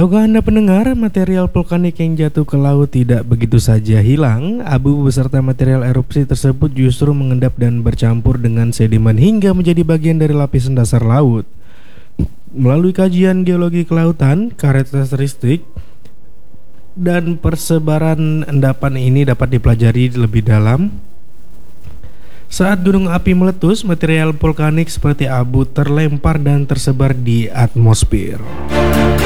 Tahukah Anda pendengar, material vulkanik yang jatuh ke laut tidak begitu saja hilang. Abu beserta material erupsi tersebut justru mengendap dan bercampur dengan sedimen hingga menjadi bagian dari lapisan dasar laut. Melalui kajian geologi kelautan, karakteristik dan persebaran endapan ini dapat dipelajari lebih dalam. Saat gunung api meletus, material vulkanik seperti abu terlempar dan tersebar di atmosfer.